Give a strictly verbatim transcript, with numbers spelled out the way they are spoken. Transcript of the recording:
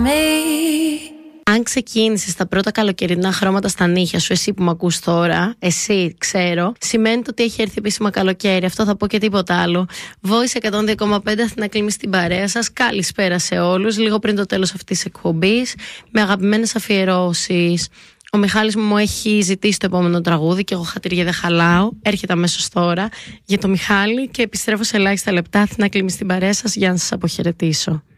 Αν ξεκίνησες τα πρώτα καλοκαιρινά χρώματα στα νύχια σου, εσύ που με ακούς τώρα, εσύ ξέρω, σημαίνει ότι έχει έρθει επίσημα καλοκαίρι. Αυτό θα πω και τίποτα άλλο. Voice εκατόν δύο κόμμα πέντε Αθηνά Κλίμη στην παρέα σας. Καλησπέρα σε όλους. Λίγο πριν το τέλος αυτής της εκπομπής, με αγαπημένες αφιερώσεις. Ο Μιχάλης μου έχει ζητήσει το επόμενο τραγούδι και εγώ χατήρια δεν χαλάω. Έρχεται αμέσως τώρα για το Μιχάλη και επιστρέφω σε ελάχιστα λεπτά. Αθηνά Κλίμη στην παρέα σας για να σας αποχαιρετήσω.